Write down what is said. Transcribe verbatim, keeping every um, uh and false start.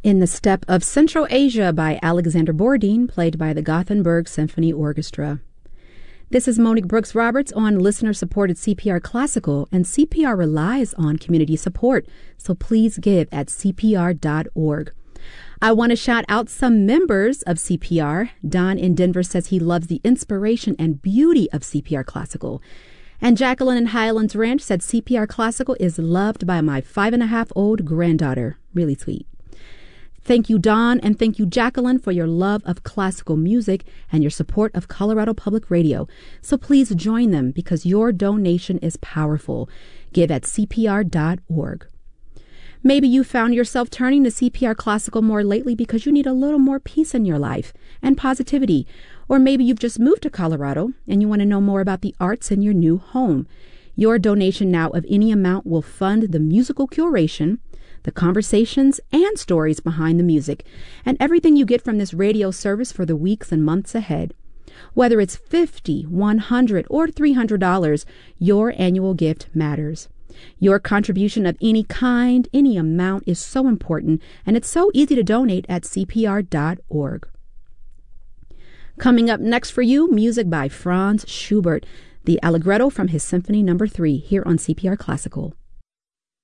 In the Steppe of Central Asia by Alexander Borodin, played by the Gothenburg Symphony Orchestra. This is Monique Brooks-Roberts on listener-supported C P R Classical, and C P R relies on community support, so please give at C P R dot org. I want to shout out some members of C P R. Don in Denver says he loves the inspiration and beauty of C P R Classical. And Jacqueline in Highlands Ranch said C P R Classical is loved by my five-and-a-half-old granddaughter. Really sweet. Thank you, Don, and thank you, Jacqueline, for your love of classical music and your support of Colorado Public Radio. So please join them because your donation is powerful. Give at C P R dot org. Maybe you found yourself turning to C P R Classical more lately because you need a little more peace in your life and positivity. Or maybe you've just moved to Colorado and you want to know more about the arts in your new home. Your donation now of any amount will fund the musical curation, the conversations and stories behind the music, and everything you get from this radio service for the weeks and months ahead. Whether it's fifty dollars, one hundred dollars, or three hundred dollars, your annual gift matters. Your contribution of any kind, any amount is so important, and it's so easy to donate at C P R dot org. Coming up next for you, music by Franz Schubert, the Allegretto from his Symphony Number three, here on C P R Classical.